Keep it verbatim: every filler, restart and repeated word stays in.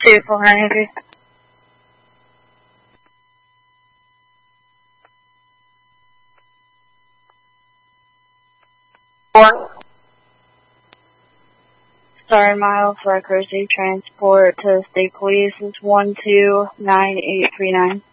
Two four nine heavy. Four. Star Mile for accuracy transport to State Police is one two nine eight three nine.